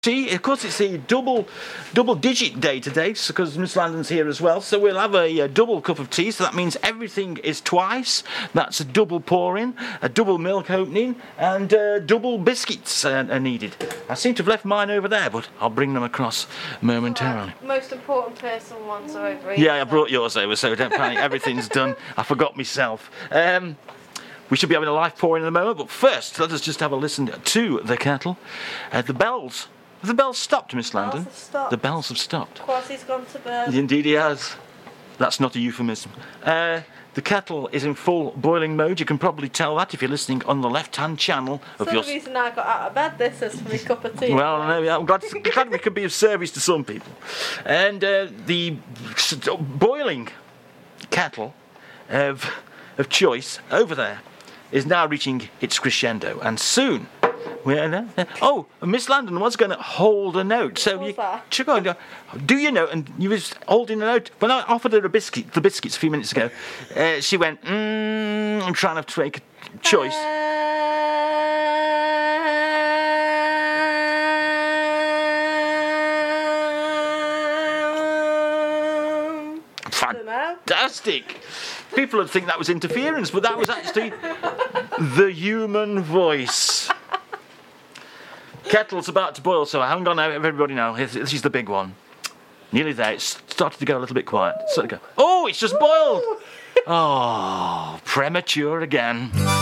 tea. Of course, it's a double-digit day today because Miss Landon's here as well. So we'll have a double cup of tea. So that means everything is twice. That's a double pouring, a double milk opening, and double biscuits are needed. I seem to have left mine over there, but I'll bring them across momentarily. Most important personal ones are over here. Yeah, I brought yours over, so don't panic. Everything's done. I forgot myself. We should be having a live pouring in a moment, but first, let us just have a listen to the kettle. The bells. Have the bells stopped, Miss Landon? The bells have stopped. Quasi's gone to bed. Indeed he has. That's not a euphemism. The kettle is in full boiling mode. You can probably tell that if you're listening on the left-hand channel of your... The reason I got out of bed, this is for my cup of tea. Well, no, I'm glad we could be of service to some people. And the boiling kettle of choice over there is now reaching its crescendo, and soon... Oh, Miss Landon was going to hold a note. So you should go and do your note, and you was holding a note. When I offered her the biscuits a few minutes ago, she went, I'm trying to make a choice. Fantastic. People would think that was interference, but that was actually the human voice. Kettle's about to boil, so hang on now, everybody now. This is the big one. Nearly there. It's started to go a little bit quiet. Oh, it's just boiled. Oh, premature again.